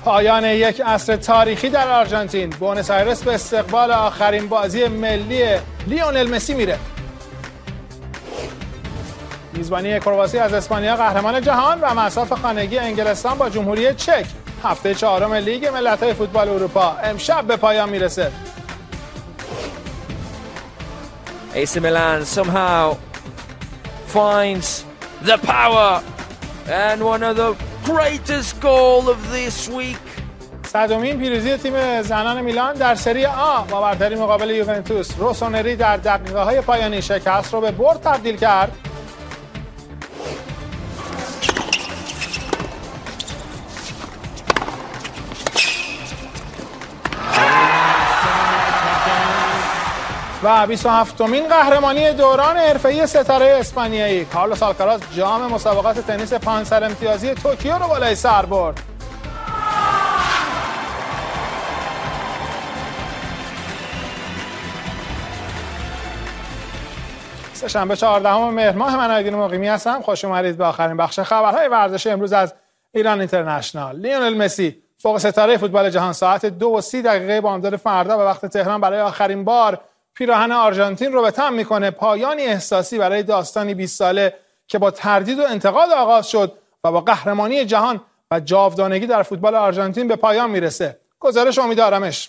پایان یک عصر تاریخی در آرژانتین. بوئنوس آیرس به استقبال آخرین بازی ملی لیونل مسی میره. میزبانی کرواسی از اسپانیا قهرمان جهان و مصاف خانگی انگلستان با جمهوری چک. هفته چهارم لیگ ملت‌های فوتبال اروپا امشب به پایان میرسه. AC Milan somehow finds the power and one of the greatest goal of this week. صدومین پیروزی تیم زنان میلان در سری آ با برتری مقابل یوونتوس. روسونری در دقیقه‌های پایانی شکست رو به برد تبدیل کرد. و 27مین قهرمانی دوران حرفه‌ای ستاره اسپانیایی کارلوس آلکاراز جام مسابقات تنیس 5 سر امتیازی توکیو رو بالای سر برد. سه‌شنبه 14 مهر ماه من آیدین مقیمی هستم. خوش اومدید به آخرین بخش خبرهای ورزشی امروز از ایران اینترنشنال. لیونل مسی فوق ستاره فوتبال جهان ساعت 2:30 بامداد فردا به وقت تهران برای آخرین بار پیراهن آرژانتین رو به تن میکنه. پایانی احساسی برای داستانی 20 ساله که با تردید و انتقاد آغاز شد و با قهرمانی جهان و جاودانگی در فوتبال آرژانتین به پایان میرسه. گزارش امید آرامش.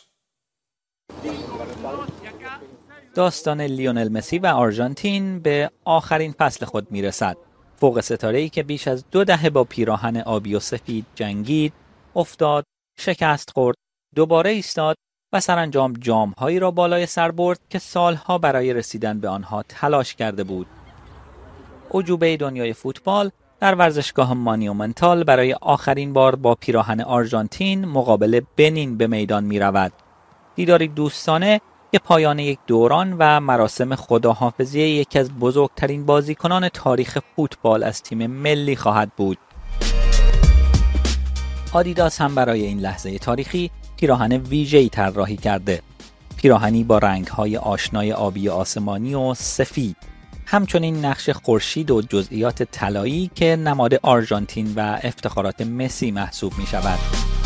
داستان لیونل مسی و آرژانتین به آخرین فصل خود میرسد. فوق ستاره‌ای که بیش از 2 دهه با پیراهن آبی و سفید جنگید، افتاد، شکست خورد، دوباره ایستاد و سرانجام جام‌هایی را بالای سر برد که سالها برای رسیدن به آنها تلاش کرده بود. عجوبه دنیای فوتبال در ورزشگاه مانیومنتال برای آخرین بار با پیراهن آرژانتین مقابل بنین به میدان می‌رود. دیداری دوستانه که پایان یک دوران و مراسم خداحافظی یکی از بزرگترین بازیکنان تاریخ فوتبال از تیم ملی خواهد بود. آدیداس هم برای این لحظه تاریخی پیراهن ویژه‌ای طراحی کرده. پیراهنی با رنگ‌های آشنای آبی آسمانی و سفید. همچنین نقش خورشید و جزئیات طلایی که نماد آرژانتین و افتخارات مسی محسوب می‌شود.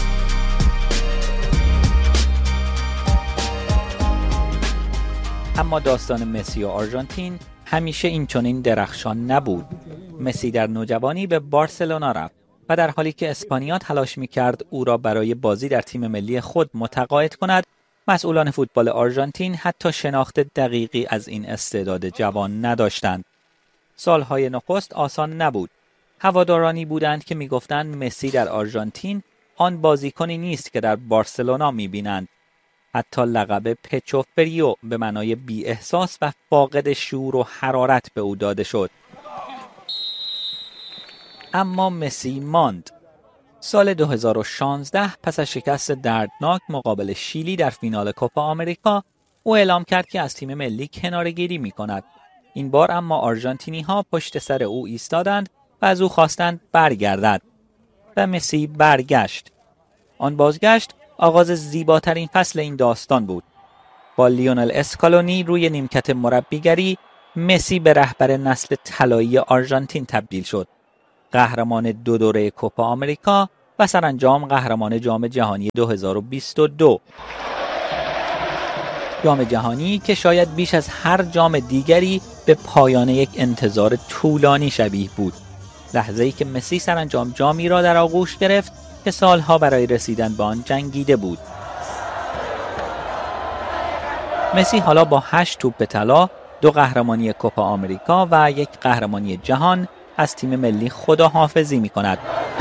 اما داستان مسی و آرژانتین همیشه این چنین درخشان نبود. مسی در نوجوانی به بارسلونا رفت و در حالی که اسپانیا تلاش می‌کرد او را برای بازی در تیم ملی خود متقاعد کند، مسئولان فوتبال آرژانتین حتی شناخت دقیقی از این استعداد جوان نداشتند. سالهای نخست آسان نبود. هوادارانی بودند که می‌گفتند مسی در آرژانتین آن بازیکنی نیست که در بارسلونا می‌بینند. حتی لقب پچو فریو به معنای بی احساس و فاقد شعور و حرارت به او داده شد. اما مسی ماند. سال 2016 پس از شکست دردناک مقابل شیلی در فینال کوپا آمریکا، او اعلام کرد که از تیم ملی کناره‌گیری می‌کند. این بار اما آرژانتینی‌ها پشت سر او ایستادند و از او خواستند برگردد. و مسی برگشت. آن بازگشت آغاز زیباترین فصل این داستان بود. با لیونل اسکالونی روی نیمکت مربیگری، مسی به رهبر نسل طلایی آرژانتین تبدیل شد. قهرمان 2 دوره کوپا آمریکا و سرانجام قهرمان جام جهانی 2022. جام جهانی که شاید بیش از هر جام دیگری به پایان یک انتظار طولانی شبیه بود. لحظه‌ای که مسی سرانجام جامی را در آغوش گرفت که سالها برای رسیدن به آن جنگیده بود. مسی حالا با 8 توپ طلا، 2 قهرمانی کوپا آمریکا و 1 قهرمانی جهان از تیم ملی خداحافظی می‌کند.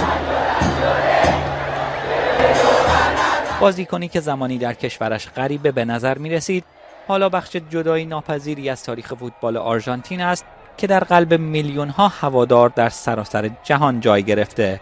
بازیکنی که زمانی در کشورش غریبه به نظر می‌رسید، حالا بخش جدایی ناپذیری از تاریخ فوتبال آرژانتین است که در قلب میلیون‌ها هوادار در سراسر جهان جای گرفته.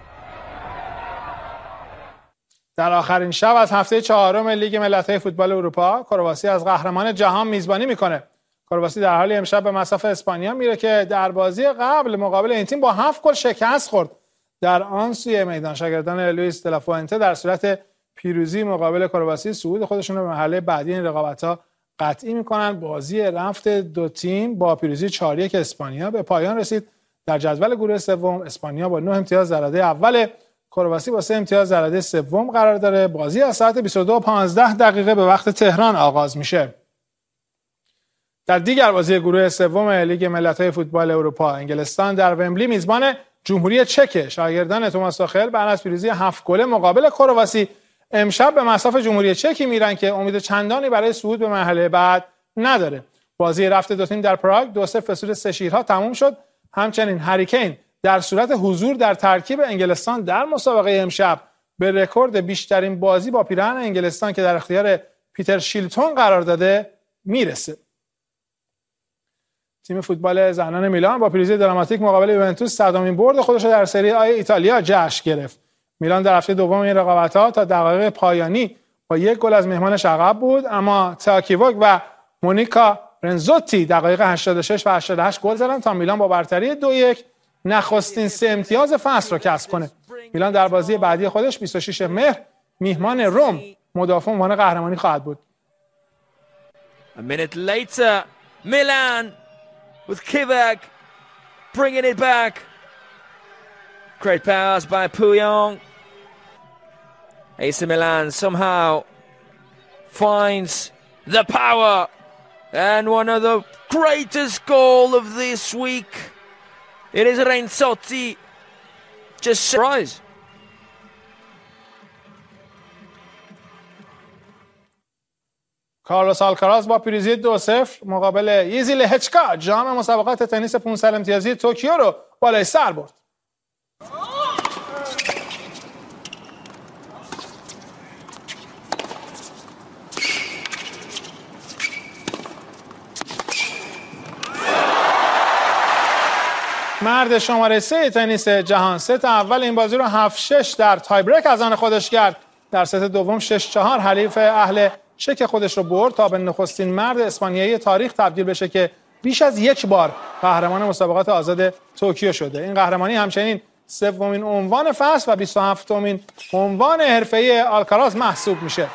در آخرین شب از هفته چهارم لیگ ملت‌های فوتبال اروپا، کرواسی از قهرمان جهان میزبانی میکنه. کرواسی در حالی امشب به مصاف اسپانیا میره که در بازی قبل مقابل این تیم با 7 گل شکست خورد. در آن سوی میدان شاگردان لوئیس دلافوئنته در صورت پیروزی مقابل کرواسی صعود خودشون رو به مرحله بعدی این رقابت‌ها قطعی میکنن. بازی رفت دو تیم با پیروزی 4-1 اسپانیا به پایان رسید. در جدول گروه سوم اسپانیا با 9 امتیاز در رده اول، کرواسی با 3 امتیاز در رده سوم قرار داره. بازی از ساعت 22:15 به وقت تهران آغاز میشه. در دیگر بازی گروه سوم لیگ ملت‌های فوتبال اروپا، انگلستان در ومبلی میزبان جمهوری چک. شاگردان توماس توخل بعد از پیروزی 7 گله مقابل کرواسی امشب به مصاف جمهوری چکی میرن که امید چندانی برای صعود به مرحله بعد نداره. بازی رفت دو تیم در پراگ 2-0 به سود 3 شیرها تموم شد. همچنین هری کین در صورت حضور در ترکیب انگلستان در مسابقه امشب به رکورد بیشترین بازی با پیراهن انگلستان که در اختیار پیتر شیلتون قرار داده میرسه. تیم فوتبال زنان میلان با پیروزی دراماتیک مقابل یوونتوس صدامین برد خودش را در سری آ ایتالیا جشن گرفت. میلان در هفته دوم این رقابت‌ها تا دقایق پایانی با 1 گل از مهمانش عقب بود، اما تاکیوک و مونیکا رنزوتی دقایق 86 و 88 گل زدند تا میلان با برتری 2-1 نخستین 3 امتیاز فصل را کسب کنه. میلان در بازی بعدی خودش 26 مهر میهمان روم مدافع عنوان قهرمانی خواهد بود. A minute later, Milan with Kivak bringing it back. Great pass by Puyong. AC Milan somehow finds the power, and one of the greatest goal of this week. It is Renzotti. Just surprise. کارلوس آلکاراز با پیروزی 2-0 مقابل یزی لهچکا جام مسابقات تنیس 500 امتیازی توکیو رو بالای سر برد. مرد شماره 3 تنیس جهان ست اول این بازی رو 7-6 در تای بریک از آن خودش کرد. در ست دوم 6-4 حریف اهل چک خودش رو برد تا به نخستین مرد اسپانیایی تاریخ تبدیل بشه که بیش از 1 بار قهرمان مسابقات آزاد توکیو شده. این قهرمانی همچنین 3مین عنوان فصل و 27مین عنوان حرفه‌ای آلکاراز محسوب میشه.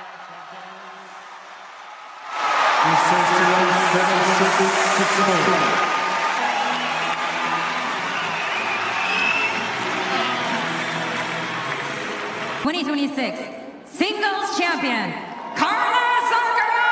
Singles champion Carlos Alcaraz.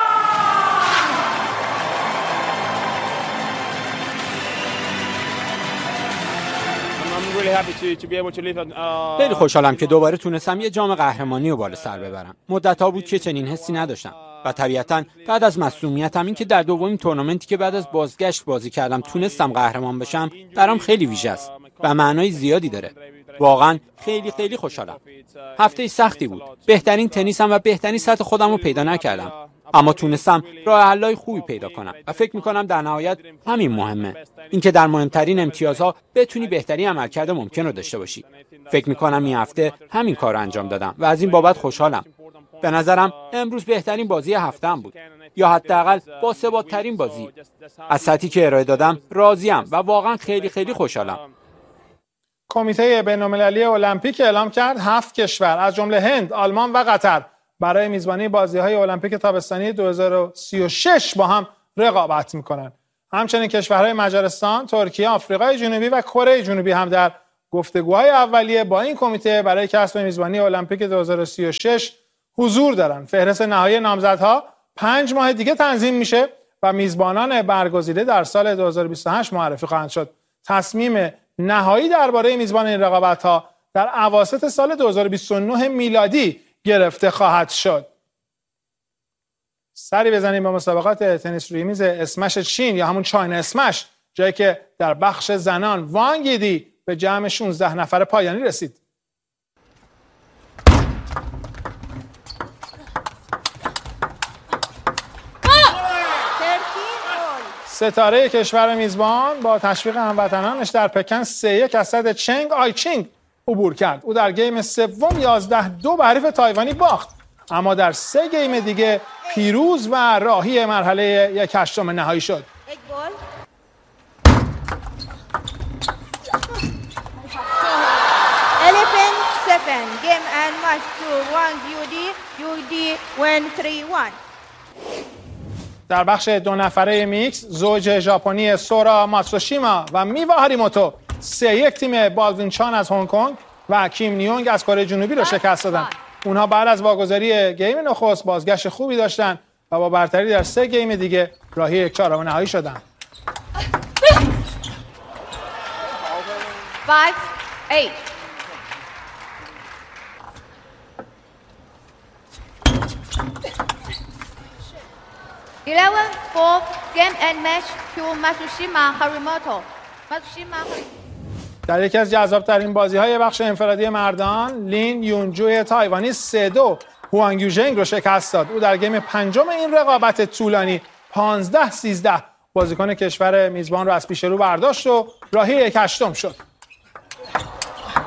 خیلی خوشحالم که دوباره تونستم یه جام قهرمانی رو بالا سر ببرم. مدت‌ها بود که چنین حسی نداشتم و طبیعتاً بعد از مصدومیتم این که در دومین تورنمنتی که بعد از بازگشت بازی کردم تونستم قهرمان بشم برام خیلی ویژه است و معنای زیادی داره. واقعا خیلی خوشحالم. هفته سختی بود. بهترین تنیسم و بهترین سطح خودم رو پیدا نکردم، اما تونستم راه حل‌های خوبی پیدا کنم و فکر می‌کنم در نهایت همین مهمه، اینکه در مهمترین امتیازها بتونی بهترین عملکرد ممکن رو داشته باشی. فکر می‌کنم این هفته همین کار رو انجام دادم و از این بابت خوشحالم. به نظرم امروز بهترین بازی هفته‌ام بود، یا حداقل با ثبات‌ترین بازی. از سطحی که ارائه دادم راضیم و واقعا خیلی خوشحالم. کمیته بین‌المللی المپیک اعلام کرد 7 کشور از جمله هند، آلمان و قطر برای میزبانی بازی‌های المپیک تابستانی 2036 با هم رقابت می‌کنند. همچنین کشورهای مجارستان، ترکیه، آفریقای جنوبی و کره جنوبی هم در گفتگوهای اولیه با این کمیته برای کسب میزبانی المپیک 2036 حضور دارند. فهرست نهایی نامزدها 5 ماه دیگه تنظیم میشه و میزبانان برگزیده در سال 2028 معرفی خواهند شد. تصمیم نهایی درباره میزبان این رقابت‌ها در اواسط سال 2029 میلادی گرفته خواهد شد. سری بزنیم به مسابقات تنیس روی میز اسمش چین یا همون چاین اسمش، جایی که در بخش زنان وانگ ییدی به جمع 16 نفر پایانی رسید. ستاره کشور میزبان با تشویق هموطنانش در پکن 3-1 از صد چنگ آی چینگ عبور کرد. او در گیم سوم 11-2 به حریف تایوانی باخت، اما در 3 گیم دیگه پیروز و راهی مرحله 1/8 نهایی شد. 11-7 game and match to Wang Yudi win 3-1. در بخش 2 نفره میکس زوج ژاپنی سورا ماتسوشیما و میوا هاریموتو 3-1 تیم بالوین چان از هنگ کنگ و کیم نیونگ از کره جنوبی رو شکست دادن. اونها بعد از واگذاری گیم نخست بازگشت خوبی داشتن و با برتری در 3 گیم دیگه راهی یک چهارم نهایی شدن. 5-8. Game and match to Matsushima Harimoto. در یکی از جذاب‌ترین بازی‌های بخش انفرادی مردان، لین یونجوی تایوانی 3-2 هوانگ یوژنگ رو شکست داد. او در گیم پنجم این رقابت طولانی 15-13 بازیکن کشور میزبان رو از پیش رو برداشت و راهی یک هشتم شد.